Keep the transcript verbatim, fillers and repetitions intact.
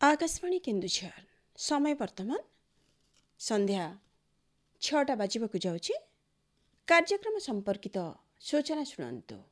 आकाशवाणी केन्दुझर समय वर्तमान संध्या छटा बाजिबाकु जाउछि। कार्यक्रम संपर्कित सूचना शुणन्तु।